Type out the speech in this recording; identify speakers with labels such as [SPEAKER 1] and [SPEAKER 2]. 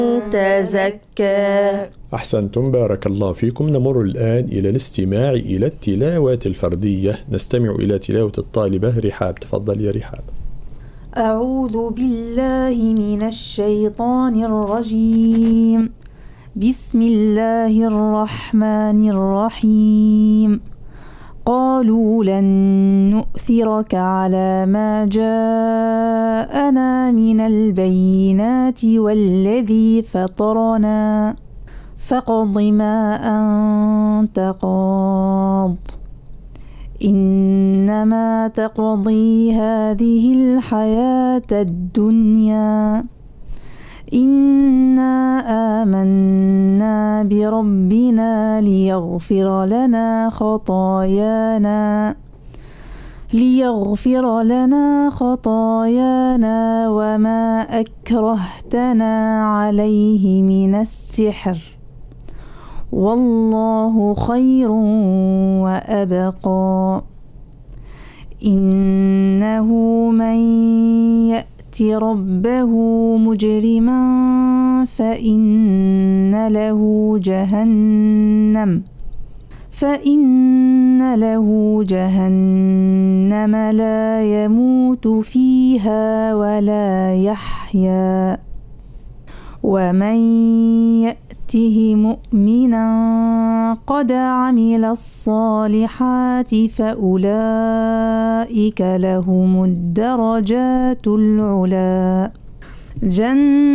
[SPEAKER 1] تزكى.
[SPEAKER 2] أحسنتم، بارك الله فيكم. نمر الآن إلى الاستماع إلى التلاوات الفردية. نستمع إلى تلاوة الطالبة رحاب. تفضل يا رحاب.
[SPEAKER 3] أعوذ بالله من الشيطان الرجيم. بسم الله الرحمن الرحيم. قالوا لن نؤثرك على ما جاءنا من البينات والذي فطرنا فاقض ما أنت قاض إنما تقضي هذه الحياة الدنيا إنا آمنا بربنا ليغفر لنا خطايانا وما أكرهتنا عليه من السحر والله خير وأبقى إنه من يأت ربه مجرما فإن له جهنم لا يموت فيها ولا يحيا ومن يأته مؤمنا قد عمل الصالحات فأولئك لهم الدرجات العلى